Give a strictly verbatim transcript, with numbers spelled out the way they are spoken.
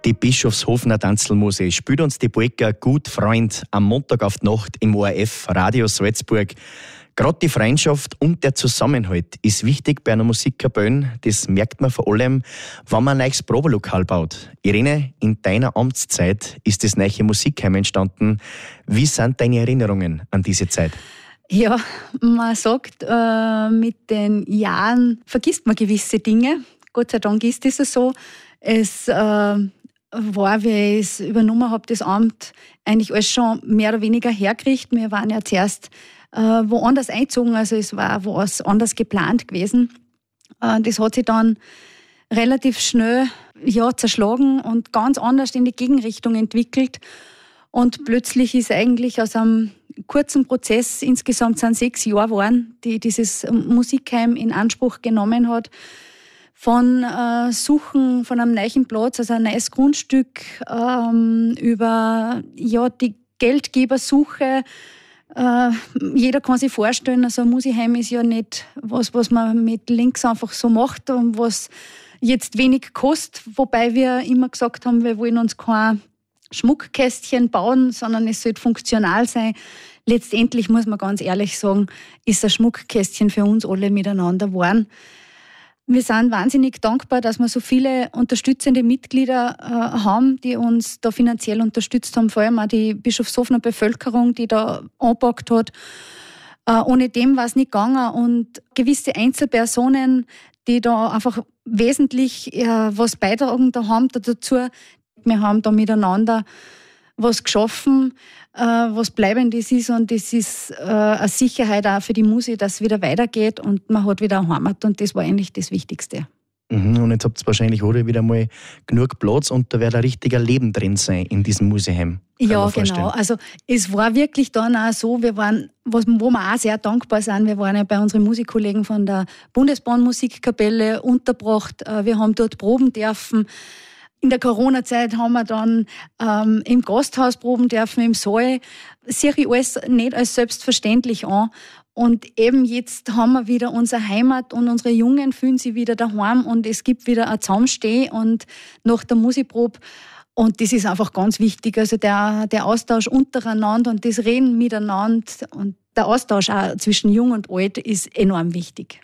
Die Bischofshofener Tanzelmuse spielt uns die Polka Gut Freund am Montag auf die Nacht im O R F Radio Salzburg. Gerade die Freundschaft und der Zusammenhalt ist wichtig bei einer Musikkapelle. Das merkt man vor allem, wenn man ein neues Probelokal baut. Irene, in deiner Amtszeit ist das neue Musikheim entstanden. Wie sind deine Erinnerungen an diese Zeit? Ja, man sagt, äh, mit den Jahren vergisst man gewisse Dinge. Gott sei Dank ist es so. Es äh, war, wie ich es übernommen habe, das Amt, eigentlich alles schon mehr oder weniger hergerichtet. Wir waren ja zuerst äh, woanders eingezogen, also es war was anders geplant gewesen. Äh, das hat sich dann relativ schnell ja, zerschlagen und ganz anders in die Gegenrichtung entwickelt. Und plötzlich ist eigentlich aus einem kurzen Prozess, insgesamt sind sechs Jahre geworden, die dieses Musikheim in Anspruch genommen hat, von äh, Suchen von einem neuen Platz, also ein neues Grundstück, ähm, über ja, die Geldgebersuche. Äh, jeder kann sich vorstellen, also ein Musikheim ist ja nicht was, was man mit links einfach so macht und was jetzt wenig kostet, wobei wir immer gesagt haben, wir wollen uns kein Schmuckkästchen bauen, sondern es sollte funktional sein. Letztendlich muss man ganz ehrlich sagen, ist ein Schmuckkästchen für uns alle miteinander geworden. Wir sind wahnsinnig dankbar, dass wir so viele unterstützende Mitglieder äh, haben, die uns da finanziell unterstützt haben, vor allem auch die Bischofshofener Bevölkerung, die da angepackt hat. Äh, ohne dem war es nicht gegangen und gewisse Einzelpersonen, die da einfach wesentlich äh, was beitragen da haben dazu. Wir haben da miteinander was geschaffen, äh, was Bleibendes ist und das ist äh, eine Sicherheit auch für die Musik, dass es wieder weitergeht und man hat wieder eine Heimat und das war eigentlich das Wichtigste. Mhm, und jetzt habt ihr wahrscheinlich alle wieder mal genug Platz und da wird ein richtiger Leben drin sein in diesem Musikheim. Ja, genau. Also es war wirklich dann auch so, wir waren, was, wo wir auch sehr dankbar sind, wir waren ja bei unseren Musikkollegen von der Bundesbahn-Musikkapelle untergebracht, wir haben dort proben dürfen. In der Corona-Zeit haben wir dann ähm, im Gasthaus proben dürfen, im Saal. Sehe ich alles nicht als selbstverständlich an. Und eben jetzt haben wir wieder unsere Heimat und unsere Jungen fühlen sich wieder daheim und es gibt wieder ein Zusammenstehen und nach der Musikprobe. Und das ist einfach ganz wichtig. Also der, der Austausch untereinander und das Reden miteinander und der Austausch auch zwischen Jung und Alt ist enorm wichtig.